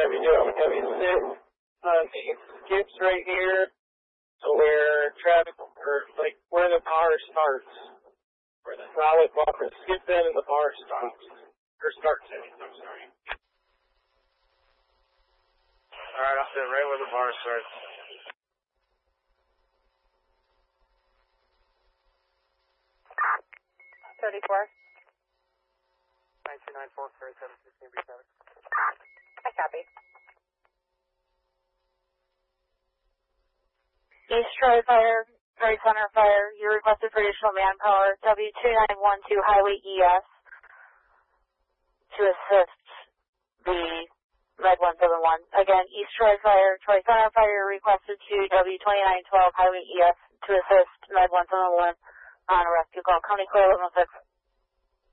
W6, it skips right here to where traffic, or like where the bar starts. Where the solid bar skips in and the bar stops. Or starts in, I'm sorry. Alright, I'll sit right where the bar starts. I copy. East Troy Fire, Troy Center Fire, you requested for additional manpower, W2912 Highway ES, to assist the Med 171. Again, East Troy Fire, Troy Center Fire, requested to W2912 Highway ES to assist Med 171 on a rescue call. County Clear 106.